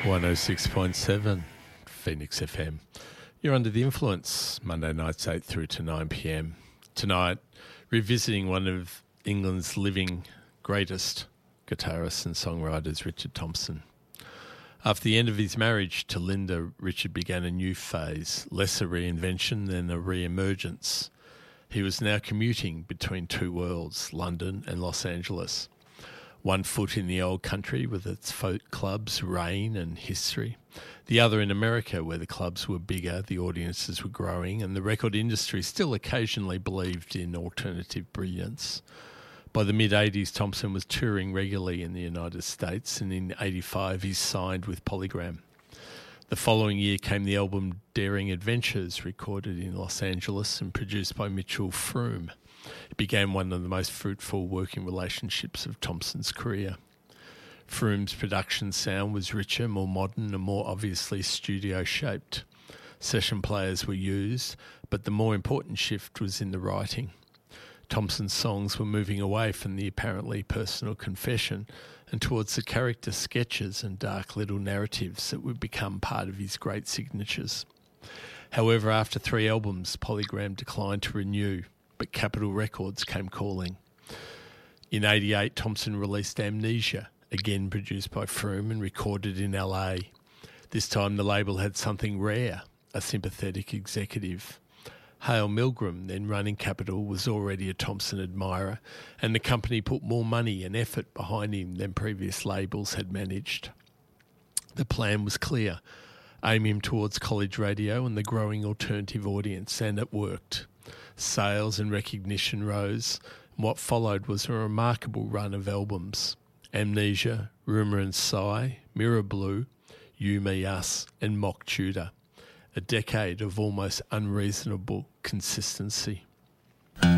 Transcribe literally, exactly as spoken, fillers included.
one oh six point seven Phoenix F M. You're under the influence, Monday nights eight through to nine p.m. Tonight, revisiting one of England's living greatest guitarists and songwriters, Richard Thompson. After the end of his marriage to Linda, Richard began a new phase, less a reinvention than a re-emergence. He was now commuting between two worlds, London and Los Angeles. One foot in the old country with its folk clubs, rain and history. The other in America, where the clubs were bigger, the audiences were growing, and the record industry still occasionally believed in alternative brilliance. By the mid-eighties, Thompson was touring regularly in the United States, and in eighty-five he signed with Polygram. The following year came the album Daring Adventures, recorded in Los Angeles and produced by Mitchell Froom. It became one of the most fruitful working relationships of Thompson's career. Froom's production sound was richer, more modern and more obviously studio-shaped. Session players were used, but the more important shift was in the writing. Thompson's songs were moving away from the apparently personal confession and towards the character sketches and dark little narratives that would become part of his great signatures. However, after three albums, Polygram declined to renew, but Capitol Records came calling. In eighty-eight, Thompson released Amnesia, again produced by Froom and recorded in L A. This time the label had something rare, a sympathetic executive. Hale Milgram, then running Capitol, was already a Thompson admirer, and the company put more money and effort behind him than previous labels had managed. The plan was clear: aim him towards college radio and the growing alternative audience, and it worked. Sales and recognition rose, and what followed was a remarkable run of albums. Amnesia, Rumour and Sigh, Mirror Blue, You, Me, Us, and Mock Tudor. A decade of almost unreasonable consistency.